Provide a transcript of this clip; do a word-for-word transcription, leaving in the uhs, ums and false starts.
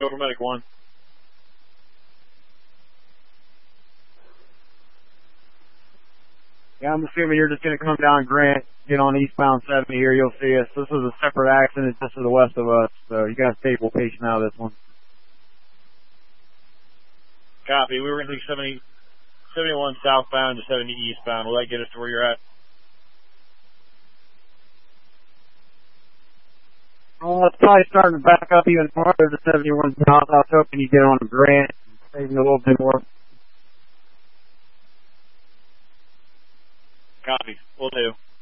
Over Medic one. Yeah, I'm assuming you're just going to come down Grant, get on eastbound seventy here. You'll see us. This is a separate accident just to the west of us, so you got to stay patient out of this one. Copy. We were going to take seventy, seventy-one southbound to seventy eastbound. Will that get us to where you're at? Well, it's probably starting to back up even farther to seventy-one south. I was hoping you'd get on Grant, saving a little bit more. Copy. Will do.